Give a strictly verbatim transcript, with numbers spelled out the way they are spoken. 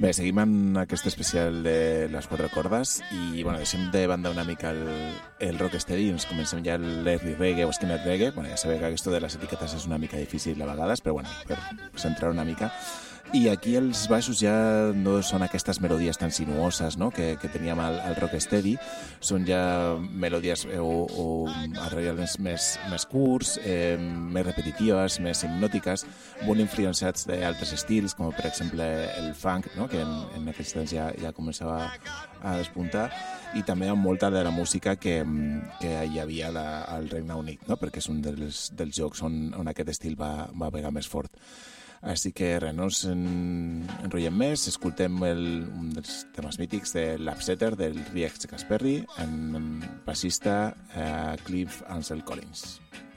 Bé, seguim en aquest especial de les quatre cordes i, bueno, deixem de banda una mica el, el rocksteady i ens comencem ja l'early reggae o skinhead reggae. Bueno, ja sabeu que aquesta de les etiquetes és una mica difícil a vegades, però, bueno, per centrar una mica. I aquí els baixos ja no són aquestes melodies tan sinuoses, no?, que, que teníem al, al rocksteady. Són ja melodies o, o arranjaments més, més curts, eh, més repetitives, més hipnòtiques, molt influenciats d'altres estils, com per exemple el funk, no?, que en, en aquests temps ja, ja començava a despuntar, i també amb molta de la música que, que hi havia la, al Regne Unit, no?, perquè és un dels, dels jocs on, on aquest estil va, va pegar més fort. Així que res, no ens en, enrotllem més, escoltem el, un dels temes mítics de l'Upsetter del Riek Gasperri en baixista eh, Cliff Ansel Collins.